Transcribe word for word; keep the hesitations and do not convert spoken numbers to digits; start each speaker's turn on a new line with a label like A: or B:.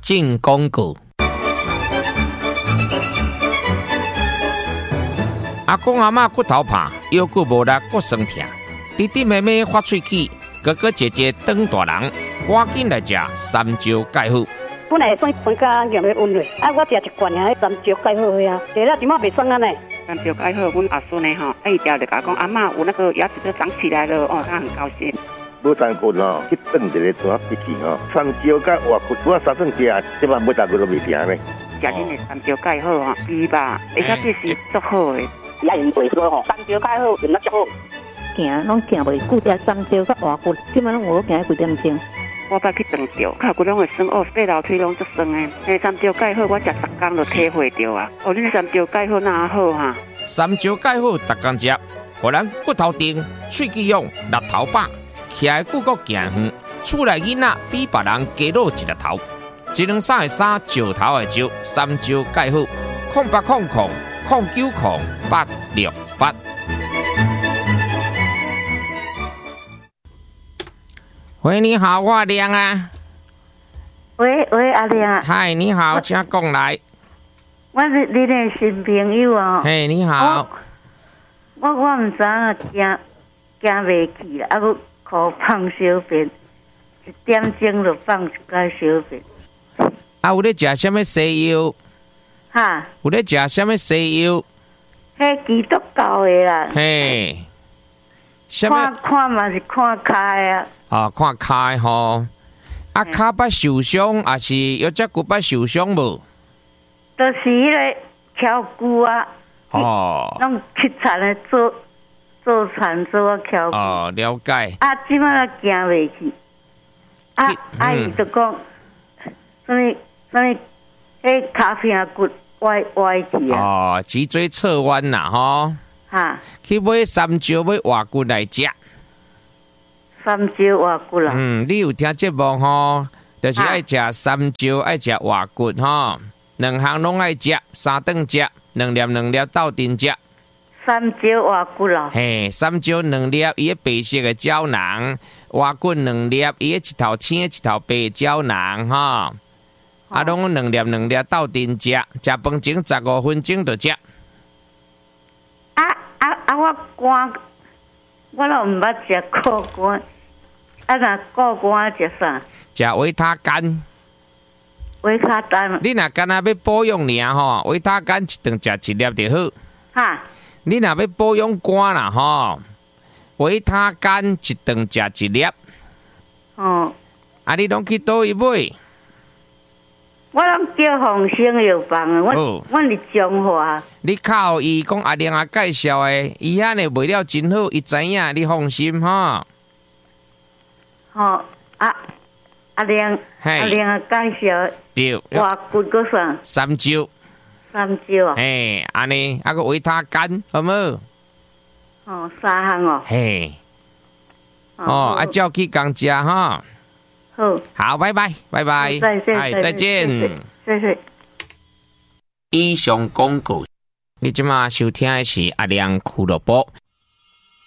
A: 进广告。阿公阿嬷骨头怕，腰骨无力，骨酸痛。弟弟妹妹发喙齿，哥哥姐姐长大人，赶紧来食三椒钙好。
B: 本来酸酸甲咸的温热，啊，我食一罐啊，三椒钙好个啊，食了即马袂酸啊呢。
C: 三椒钙好，阮阿孙呢吼，啊伊条就甲讲阿嬷有那个牙齿都长起来了，哦，他很高兴。
D: 无三骨吼，去炖一个怎笔记吼，三椒甲活骨，我三顿食，即摆每大骨都袂停呢。
C: 食恁的三椒钙好吼，伊吧，而且这是足好的。
B: 也用袂错吼，三椒钙好用得足好。
E: 行拢行袂久，食三椒甲活骨，即摆拢有行几点钟。
C: 我捌去长着，脚骨拢会酸哦，爬楼梯拢足酸的。迄三椒钙好，我食十工就体会着啊。哦，恁三椒钙好哪好哈？
A: 三椒钙好，逐工食，互咱骨头硬、喙齿勇、力头饱，徛的骨骼行远，厝内囡仔比别人加露一粒头。一两三的三，石头的石，三椒钙好，空八空空空九空八六八。喂，你好，我阿亮啊。
E: 喂喂，阿亮啊。
A: 嗨，你好，请讲来。
E: 我是你的新朋友啊。
A: 嘿，你好。
E: 我我唔知啊，行行袂去啦，啊，佮可放小便，一点钟就放一个小便。
A: 啊，有咧食什么西药？
E: 哈？
A: 有咧食什么西药？
E: 迄基督教的啦。
A: 嘿。
E: 看看嘛是看开啊。
A: 啊，看开吼，啊，骹捌受伤，还是腰脊骨捌受伤无？
E: 就是迄个翘骨啊，
A: 哦，
E: 拢去田的做做田做啊翘骨。
A: 哦，了解。
E: 啊，即摆行袂去，啊，阿姨就讲，什么什么，迄骹片骨歪歪去啊。
A: 哦，脊椎侧弯啦，吼。
E: 哈。
A: 去买三椒，买活骨来食。
E: 三椒活骨啦。
A: 嗯，你有听节目吼，就是爱食三椒，爱食活骨吼，两项拢爱食，三顿食，两粒两粒斗阵食。
E: 三椒活骨啦。
A: 嘿，三椒两粒，伊个白色的胶囊；活骨两粒，伊个一头青一头白的胶囊吼。啊，拢两粒两粒斗阵食，食饭前十五分钟就食。
E: 啊啊啊！我肝，我都唔捌食过肝。啊，那过肝食啥？
A: 食维他干。
E: 维他干。
A: 你若干那要保养尔吼，维他干一顿食一粒就好。
E: 哈。
A: 你若要保养肝啦吼，维他干一顿食一粒。
E: 哦。
A: 啊，你拢去倒位买？
E: 我拢叫红星药房啊，我我是中华。
A: 你靠伊讲阿玲啊介绍的，伊遐呢卖了真好，伊知影，你放心吼。
E: 吼啊阿玲，阿玲啊介绍。
A: 对。
E: 活骨个啥？
A: 三椒。
E: 三椒啊。
A: 嘿，安尼啊个维他干，好冇？
E: 哦，三项哦。
A: 嘿。哦，啊照去工食哈。
E: 好，
A: 好，拜拜，拜拜，
E: 再见，
A: 哎，再见，
E: 谢谢。
A: 以上广告，你即马收听的是阿亮俱乐部。